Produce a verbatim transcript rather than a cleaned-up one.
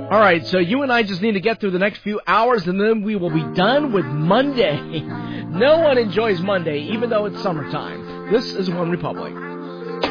All right, so you and I just need to get through the next few hours, and then we will be done with Monday. No one enjoys Monday, even though it's summertime. This is One Republic.